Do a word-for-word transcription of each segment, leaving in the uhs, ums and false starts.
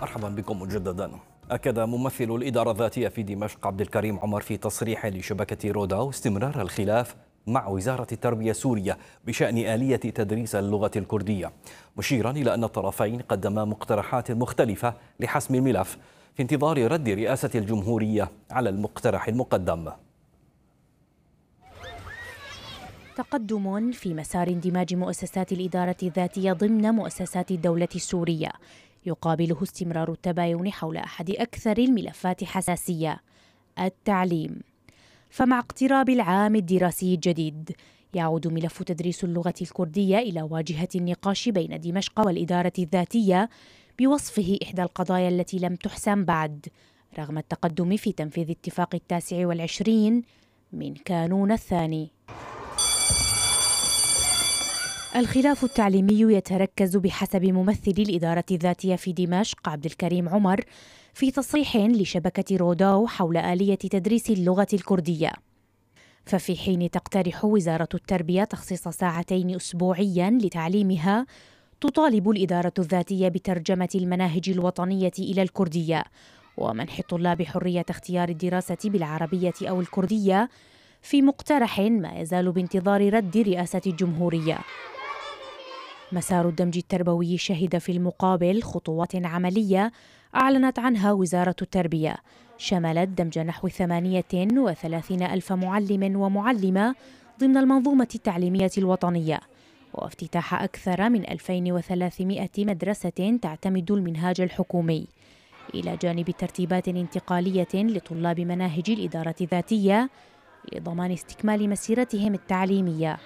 مرحبا بكم مجددا. أكد ممثل الإدارة الذاتية في دمشق عبد الكريم عمر في تصريح لشبكة رودا استمرار الخلاف مع وزارة التربية السورية بشأن آلية تدريس اللغة الكردية، مشيرا إلى أن الطرفين قدما مقترحات مختلفة لحسم الملف في انتظار رد رئاسة الجمهورية على المقترح المقدم. تقدم في مسار اندماج مؤسسات الإدارة الذاتية ضمن مؤسسات الدولة السورية، يقابله استمرار التباين حول أحد أكثر الملفات حساسية: التعليم. فمع اقتراب العام الدراسي الجديد يعود ملف تدريس اللغة الكردية إلى واجهة النقاش بين دمشق والإدارة الذاتية بوصفه إحدى القضايا التي لم تحسم بعد، رغم التقدم في تنفيذ اتفاق التاسع والعشرين من كانون الثاني. الخلاف التعليمي يتركز بحسب ممثل الإدارة الذاتية في دمشق عبد الكريم عمر في تصريح لشبكة روداو حول آلية تدريس اللغة الكردية. ففي حين تقترح وزارة التربية تخصيص ساعتين أسبوعيا لتعليمها، تطالب الإدارة الذاتية بترجمة المناهج الوطنية إلى الكردية ومنح الطلاب حرية اختيار الدراسة بالعربية أو الكردية، في مقترح ما يزال بانتظار رد رئاسة الجمهورية. مسار الدمج التربوي شهد في المقابل خطوات عملية أعلنت عنها وزارة التربية، شملت دمج نحو ثمانية وثلاثين ألف معلم ومعلمة ضمن المنظومة التعليمية الوطنية، وافتتاح أكثر من ألفين وثلاثمائة مدرسة تعتمد المنهاج الحكومي، إلى جانب ترتيبات انتقالية لطلاب مناهج الإدارة الذاتية لضمان استكمال مسيرتهم التعليمية.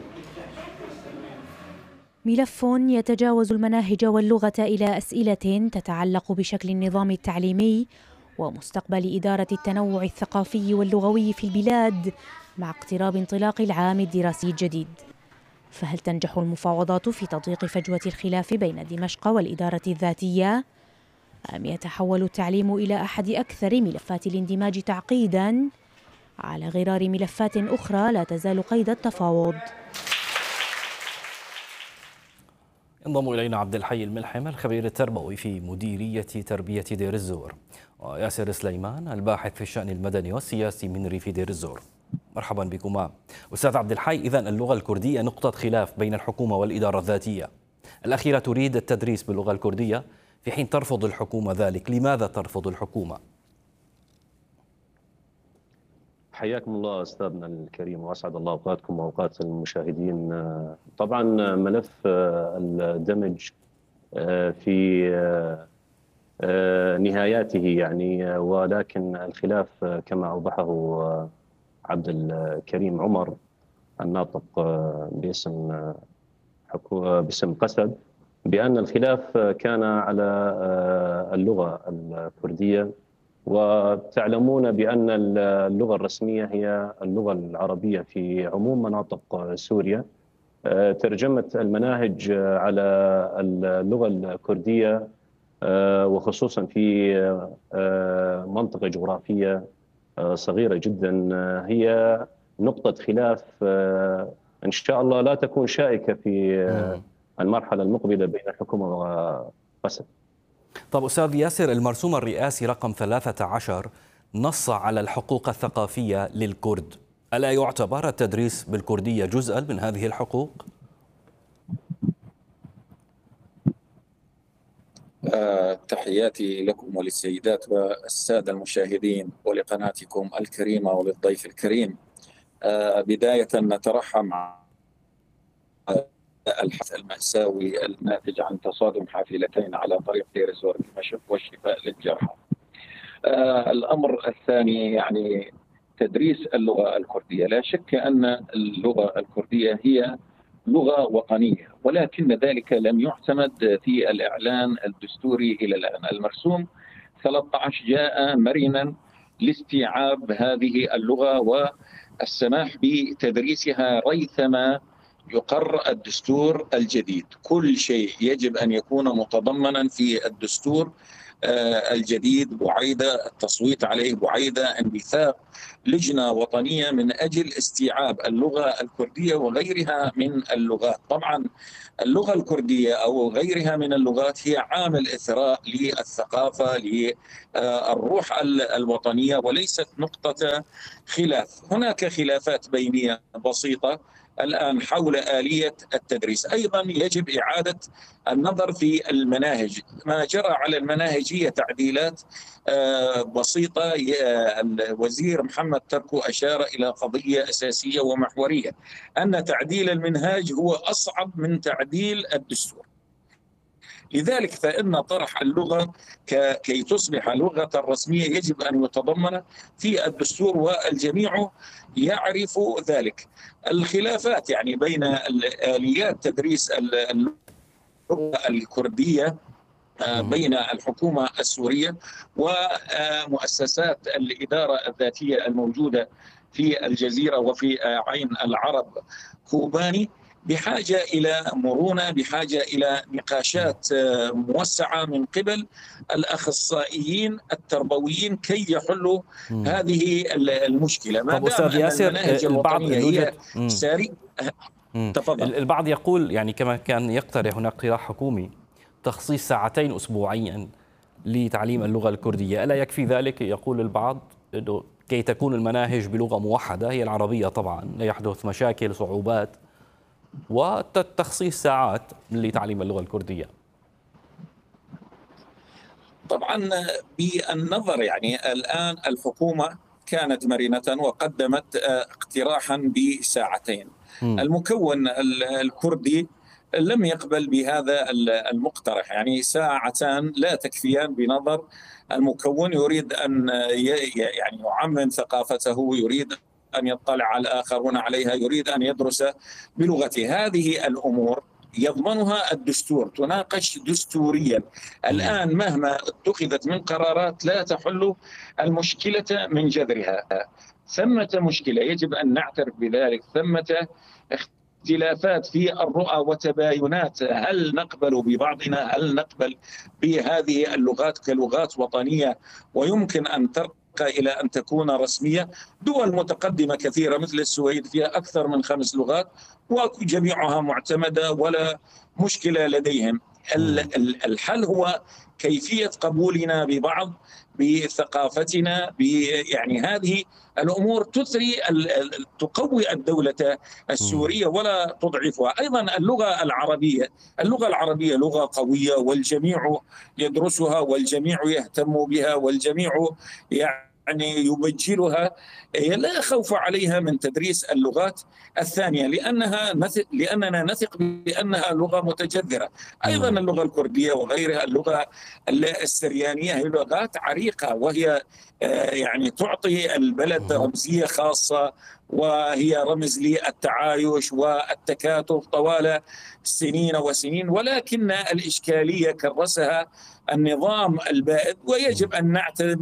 ملف يتجاوز المناهج واللغة إلى أسئلة تتعلق بشكل النظام التعليمي ومستقبل إدارة التنوع الثقافي واللغوي في البلاد مع اقتراب انطلاق العام الدراسي الجديد. فهل تنجح المفاوضات في تضييق فجوة الخلاف بين دمشق والإدارة الذاتية؟ أم يتحول التعليم إلى أحد أكثر ملفات الاندماج تعقيداً على غرار ملفات أخرى لا تزال قيد التفاوض؟ ينضم إلينا عبد الحي الملحم الخبير التربوي في مديرية تربية دير الزور، وياسر سليمان الباحث في الشأن المدني والسياسي من ريف دير الزور. مرحبا بكما. أستاذ عبد الحي، إذن اللغة الكردية نقطة خلاف بين الحكومة والإدارة الذاتية، الأخيرة تريد التدريس باللغة الكردية في حين ترفض الحكومة ذلك، لماذا ترفض الحكومة؟ حياكم الله أستاذنا الكريم وأسعد الله أوقاتكم وأوقات المشاهدين. طبعا ملف الدمج في نهاياته يعني، ولكن الخلاف كما أوضحه عبد الكريم عمر الناطق باسم باسم قسد، بأن الخلاف كان على اللغة الكردية، وتعلمون بأن اللغة الرسمية هي اللغة العربية في عموم مناطق سوريا. ترجمة المناهج على اللغة الكردية وخصوصا في منطقة جغرافية صغيرة جدا هي نقطة خلاف إن شاء الله لا تكون شائكة في المرحلة المقبلة بين الحكومة وقسد. طب أستاذ ياسر، المرسوم الرئاسي رقم ثلاثة عشر نص على الحقوق الثقافية للكرد، ألا يعتبر التدريس بالكردية جزءا من هذه الحقوق؟ آه، تحياتي لكم وللسيدات والسادة المشاهدين ولقناتكم الكريمة وللضيف الكريم. آه، بداية نترحم على الحدث المأساوي الناتج عن تصادم حافلتين على طريق دير الزور دمشق والشفاء للجرحى. آه الأمر الثاني يعني تدريس اللغة الكردية، لا شك أن اللغة الكردية هي لغة وطنية، ولكن ذلك لم يعتمد في الإعلان الدستوري إلى الآن. المرسوم ثلاثة عشر جاء مرنا لاستيعاب هذه اللغة والسماح بتدريسها ريثما يقر الدستور الجديد. كل شيء يجب أن يكون متضمنا في الدستور الجديد بعيدة التصويت عليه، بعيدة انبثاق لجنة وطنية من أجل استيعاب اللغة الكردية وغيرها من اللغات. طبعا اللغة الكردية أو غيرها من اللغات هي عامل إثراء للثقافة، للروح الوطنية، وليست نقطة خلاف. هناك خلافات بينية بسيطة الآن حول آلية التدريس. أيضا يجب إعادة النظر في المناهج. ما جرى على المناهج هي تعديلات بسيطة. الوزير محمد تركو أشار إلى قضية أساسية ومحورية، أن تعديل المنهاج هو أصعب من تعديل الدستور. لذلك فإن طرح اللغة كي تصبح لغة رسمية يجب أن يتضمن في الدستور، والجميع يعرف ذلك. الخلافات يعني بين آليات تدريس اللغة الكردية بين الحكومة السورية ومؤسسات الإدارة الذاتية الموجودة في الجزيرة وفي عين العرب كوباني بحاجة إلى مرونة، بحاجة إلى نقاشات موسعة من قبل الأخصائيين التربويين كي يحلوا مم. هذه المشكلة. ما دام أن المناهج الوطنية هي ساري. تفضل. البعض يقول يعني كما كان يقترح هناك اقتراح حكومي تخصيص ساعتين أسبوعيا لتعليم اللغة الكردية، ألا يكفي ذلك؟ يقول البعض إنه كي تكون المناهج بلغة موحدة هي العربية طبعا لا يحدث مشاكل صعوبات، وتخصيص ساعات لتعليم اللغة الكردية. طبعا بالنظر يعني الآن الحكومة كانت مرنة وقدمت اقتراحا بساعتين. م. المكون الكردي لم يقبل بهذا المقترح، يعني ساعتان لا تكفيان بنظر المكون يريد أن يعني يعمم ثقافته، يريد أن يطلع على الآخرون عليها، يريد أن يدرس بلغته. هذه الأمور يضمنها الدستور، تناقش دستوريا. الآن مهما اتخذت من قرارات لا تحل المشكلة من جذرها. ثمة مشكلة يجب أن نعترف بذلك، ثمة اختلافات في الرؤى وتباينات. هل نقبل ببعضنا؟ هل نقبل بهذه اللغات كلغات وطنية ويمكن أن ترقى إلى أن تكون رسمية؟ دول متقدمة كثيرة مثل السويد فيها أكثر من خمس لغات وجميعها معتمدة ولا مشكلة لديهم. الحل هو كيفية قبولنا ببعض، بثقافتنا، يعني هذه الأمور تثري تقوي الدولة السورية ولا تضعفها. أيضا اللغة العربية اللغة العربية لغة قوية والجميع يدرسها والجميع يهتم بها والجميع يعني يعني يبجلها. لا خوف عليها من تدريس اللغات الثانية لأنها نثق لأننا نثق بأنها لغة متجذرة. أيضا اللغة الكردية وغيرها، اللغة السريانية هي لغات عريقة وهي يعني تعطي البلد رمزية خاصة، وهي رمز للتعايش والتكاتف طوال سنين وسنين، ولكن الإشكالية كرسها النظام البائد. ويجب أن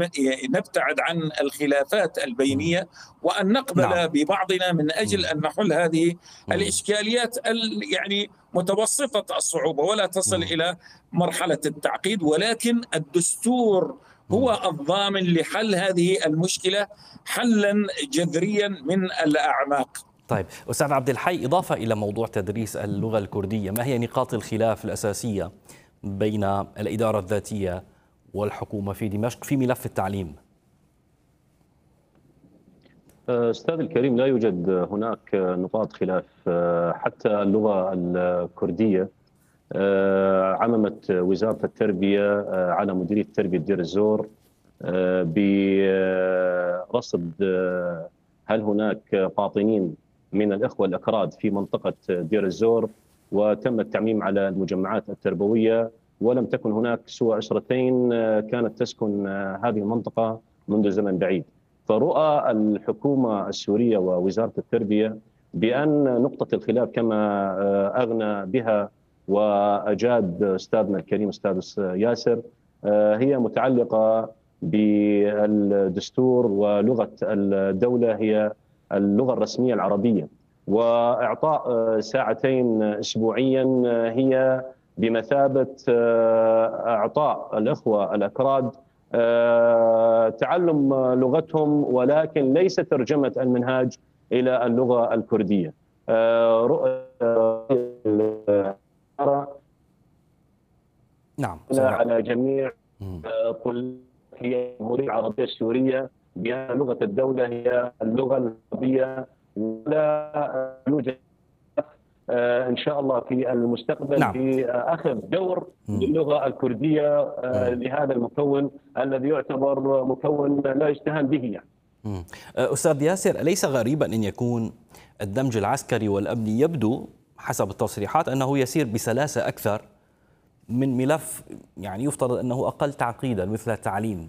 نبتعد عن الخلافات البينية وأن نقبل نعم. ببعضنا من أجل أن نحل هذه الإشكاليات يعني متوسطة الصعوبة ولا تصل إلى مرحلة التعقيد، ولكن الدستور هو الضامن لحل هذه المشكلة حلا جذريا من الأعماق. طيب أستاذ عبد الحي، إضافة إلى موضوع تدريس اللغة الكردية، ما هي نقاط الخلاف الأساسية بين الإدارة الذاتية والحكومة في دمشق في ملف التعليم؟ أستاذ الكريم، لا يوجد هناك نقاط خلاف. حتى اللغة الكردية عممت وزارة التربية على مديرية تربية دير الزور برصد هل هناك قاطنين من الإخوة الأكراد في منطقة دير الزور، وتم التعميم على المجمعات التربوية، ولم تكن هناك سوى أسرتين كانت تسكن هذه المنطقة منذ زمن بعيد. فرؤى الحكومة السورية ووزارة التربية بأن نقطة الخلاف كما أغنى بها وأجاد أستاذنا الكريم أستاذ ياسر هي متعلقة بالدستور ولغة الدولة هي اللغة الرسمية العربية، وإعطاء ساعتين أسبوعيا هي بمثابة إعطاء الإخوة الأكراد تعلم لغتهم، ولكن ليس ترجمة المنهاج إلى اللغة الكردية. نعم على جميع طلاب هي الجمهورية العربية السورية بأن لغة الدولة هي اللغة العربية، ولا يوجد إن شاء الله في المستقبل نعم. في أخذ دور للغة الكردية لهذا المكون الذي يعتبر مكون لا يستهان به يعني. أستاذ ياسر، أليس غريبا أن يكون الدمج العسكري والأمني يبدو حسب التصريحات أنه يسير بسلاسة أكثر من ملف يعني يفترض أنه أقل تعقيدا مثل التعليم؟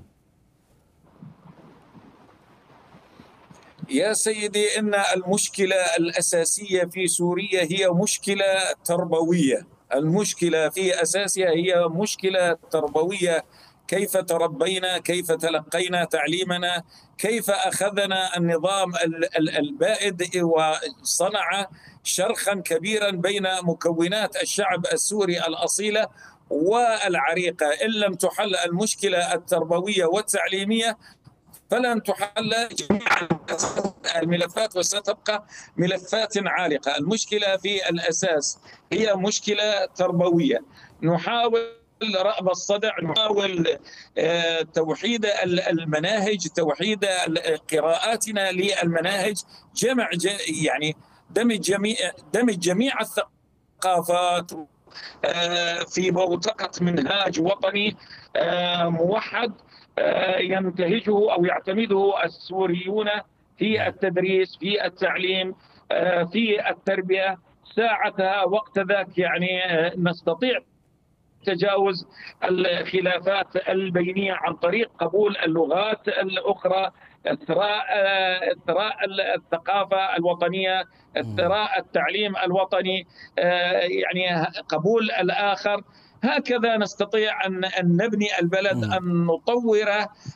يا سيدي، إن المشكلة الأساسية في سوريا هي مشكلة تربوية. المشكلة في أساسها هي مشكلة تربوية. كيف تربينا، كيف تلقينا تعليمنا، كيف أخذنا النظام البائد وصنع شرخا كبيرا بين مكونات الشعب السوري الأصيلة والعريقة. إن لم تحل المشكلة التربوية والتعليمية فلن تحل جميع الملفات وستبقى ملفات عالقة. المشكلة في الأساس هي مشكلة تربوية. نحاول رأب الصدع، نحاول توحيد المناهج، توحيد قراءاتنا للمناهج، جمع يعني دمج جميع دمج جميع الثقافات في بوتقة منهاج وطني موحد ينتهجه أو يعتمده السوريون في التدريس، في التعليم، في التربية. ساعتها وقت ذاك يعني نستطيع تجاوز الخلافات البينية عن طريق قبول اللغات الأخرى، إثراء إثراء الثقافة الوطنية، إثراء التعليم الوطني، يعني قبول الآخر. هكذا نستطيع أن نبني البلد، أن نطور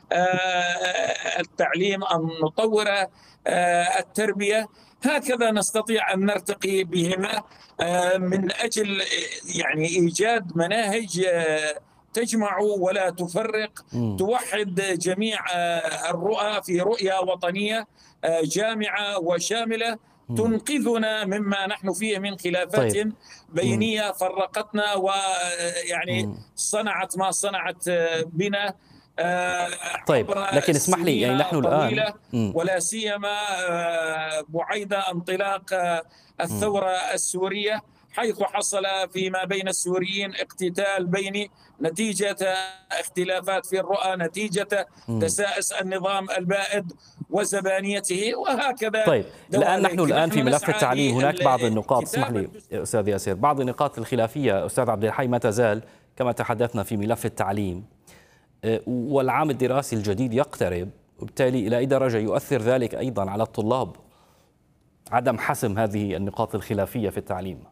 التعليم، أن نطور التربية. هكذا نستطيع أن نرتقي بهما من أجل يعني إيجاد مناهج تجمع ولا تفرق، توحد جميع الرؤى في رؤية وطنية جامعة وشاملة تنقذنا مما نحن فيه من خلافات طيب. بينية فرقتنا ويعني صنعت ما صنعت بنا. طيب، لكن اسمح لي يعني نحن الآن ولا سيما بعيد انطلاق الثورة السورية، حيث حصل فيما بين السوريين اقتتال بيني نتيجة اختلافات في الرؤى، نتيجة تسائس النظام البائد وزبانيته، وهكذا. طيب، الآن نحن الآن في ملف التعليم هناك بعض النقاط، اسمح لي أستاذ ياسر، بعض النقاط الخلافية أستاذ عبد الحي ما تزال كما تحدثنا في ملف التعليم، والعام الدراسي الجديد يقترب، وبالتالي إلى أي درجة يؤثر ذلك أيضا على الطلاب عدم حسم هذه النقاط الخلافية في التعليم؟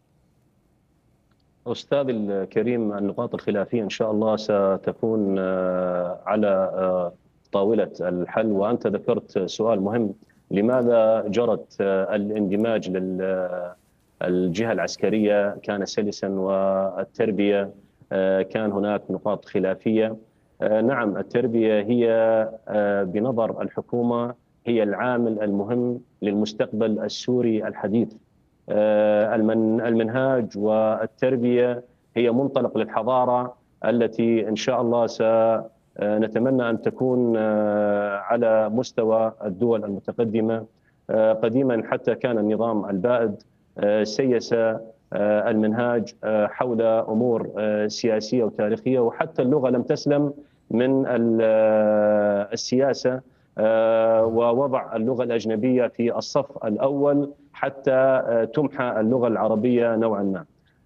أستاذ الكريم، النقاط الخلافية إن شاء الله ستكون على طاولة الحل، وأنت ذكرت سؤال مهم: لماذا جرت الاندماج للجهة العسكرية كان سلسا والتربية كان هناك نقاط خلافية؟ نعم، التربية هي بنظر الحكومة هي العامل المهم للمستقبل السوري الحديث. المنهاج والتربية هي منطلق للحضارة التي إن شاء الله سنتمنى أن تكون على مستوى الدول المتقدمة. قديما حتى كان النظام البائد سيس المنهاج حول أمور سياسية وتاريخية، وحتى اللغة لم تسلم من السياسة، ووضع اللغة الأجنبية في الصف الأول حتى تمحى اللغة العربية نوعا ما.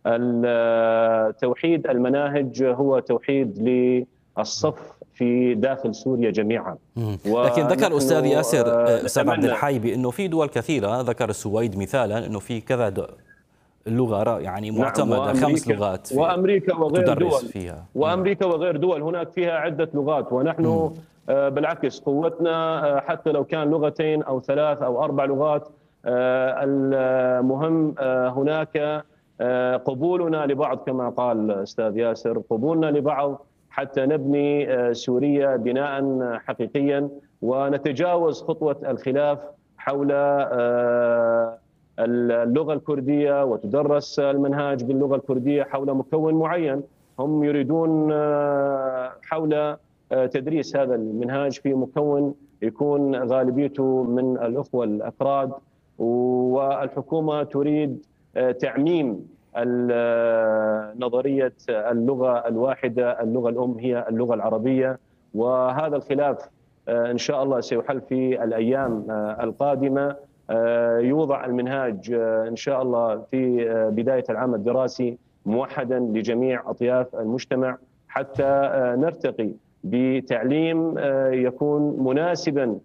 توحيد المناهج هو توحيد للصف في داخل سوريا جميعا. لكن ذكر أستاذ ياسر أستاذ عبد الحي بأنه في دول كثيرة، ذكر السويد مثالا أنه في كذا لغة يعني معتمدة، نعم، خمس لغات وأمريكا وغير دول فيها. وأمريكا وغير دول هناك فيها عدة لغات، ونحن م. بالعكس قوتنا حتى لو كان لغتين أو ثلاث أو أربع لغات، المهم هناك قبولنا لبعض كما قال أستاذ ياسر، قبولنا لبعض حتى نبني سوريا بناء حقيقيا ونتجاوز خطوة الخلاف حول اللغة الكردية وتدرس المنهاج باللغة الكردية حول مكون معين. هم يريدون حول تدريس هذا المنهاج في مكون يكون غالبيته من الأخوة الأكراد، والحكومة تريد تعميم نظرية اللغة الواحدة، اللغة الأم هي اللغة العربية. وهذا الخلاف إن شاء الله سيحل في الأيام القادمة. يوضع المنهاج إن شاء الله في بداية العام الدراسي موحدا لجميع أطياف المجتمع حتى نرتقي بتعليم يكون مناسبا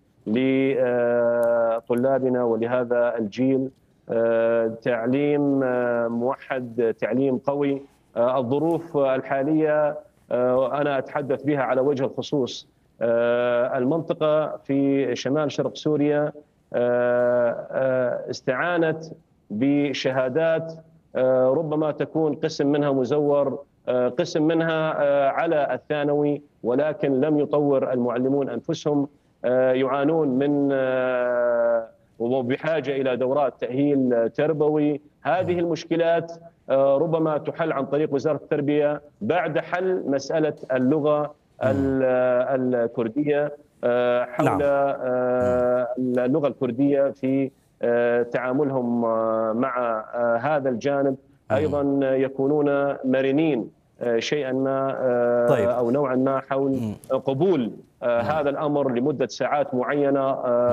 لطلابنا ولهذا الجيل، تعليم موحد، تعليم قوي. الظروف الحالية أنا أتحدث بها على وجه الخصوص. المنطقة في شمال شرق سوريا استعانت بشهادات ربما تكون قسم منها مزور، قسم منها على الثانوي، ولكن لم يطور المعلمون أنفسهم، يعانون من وبحاجة إلى دورات تأهيل تربوي. هذه المشكلات ربما تحل عن طريق وزارة التربية بعد حل مسألة اللغة الكردية، حول اللغة الكردية في تعاملهم مع هذا الجانب. أيضا يكونون مرنين شيئا ما أو نوعا ما حول قبول هذا الأمر لمدة ساعات معينة،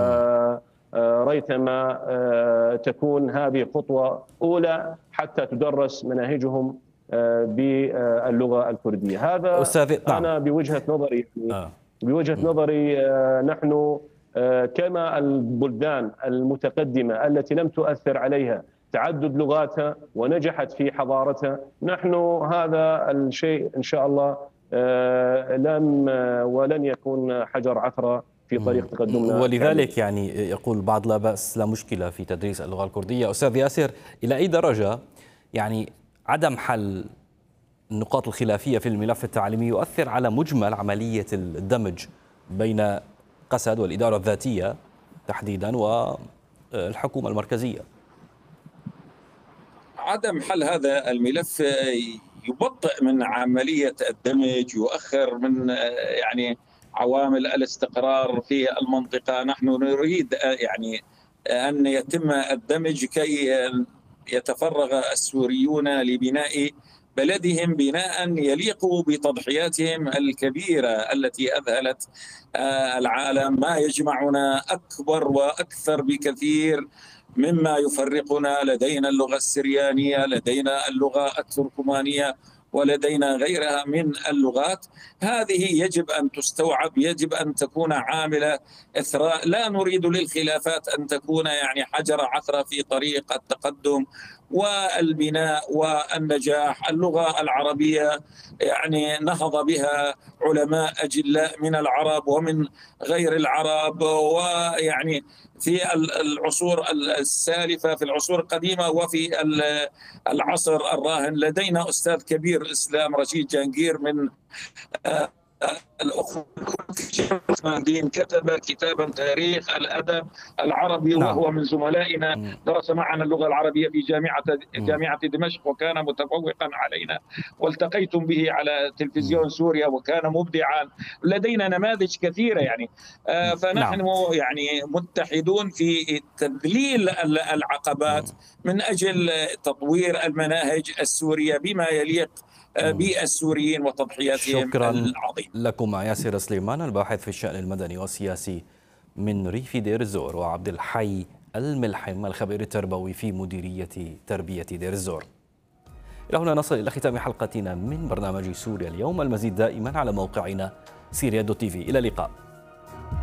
ريثما تكون هذه خطوة أولى حتى تدرس مناهجهم باللغة الكردية. هذا أستاذ أنا بوجهة نظري بوجهة نظري نحن كما البلدان المتقدمة التي لم تؤثر عليها تعدد لغاتها ونجحت في حضارتها، نحن هذا الشيء إن شاء الله لم ولن يكون حجر عثرة في طريق تقدمنا. ولذلك يعني يقول بعض لا بأس لا مشكلة في تدريس اللغة الكردية. أستاذ ياسر، إلى أي درجة يعني عدم حل النقاط الخلافية في الملف التعليمي يؤثر على مجمل عملية الدمج بين قسد والإدارة الذاتية تحديدا والحكومة المركزية؟ عدم حل هذا الملف يبطئ من عملية الدمج، يؤخر من يعني عوامل الاستقرار في المنطقة. نحن نريد يعني أن يتم الدمج كي يتفرغ السوريون لبناء بلدهم بناء يليق بتضحياتهم الكبيرة التي أذهلت العالم. ما يجمعنا أكبر وأكثر بكثير مما يفرقنا. لدينا اللغة السريانية، لدينا اللغة التركمانية، ولدينا غيرها من اللغات. هذه يجب أن تستوعب، يجب أن تكون عاملة إثراء. لا نريد للخلافات أن تكون يعني حجر عثرة في طريق التقدم والبناء والنجاح. اللغة العربية يعني نهض بها علماء أجلاء من العرب ومن غير العرب، ويعني في العصور السالفة، في العصور القديمة وفي العصر الراهن. لدينا أستاذ كبير إسلام رشيد جانجير من الأخوة الدين، كتب كتابا تاريخ الأدب العربي، نعم. وهو من زملائنا، درس معنا اللغة العربية في جامعة جامعة دمشق وكان متفوقا علينا، والتقيتم به على تلفزيون سوريا وكان مبدعا. لدينا نماذج كثيرة يعني، فنحن نعم. يعني متحدون في تذليل العقبات من أجل تطوير المناهج السورية بما يليق بالسوريين وتضحياتهم شكرا العظيم. لكم ياسر سليمان الباحث في الشأن المدني والسياسي من ريف دير الزور، وعبد الحي الملحم الخبير التربوي في مديرية تربية دير الزور. إلى هنا نصل إلى ختام حلقتنا من برنامج سوريا اليوم. المزيد دائما على موقعنا سيريا دوت تي في. إلى اللقاء.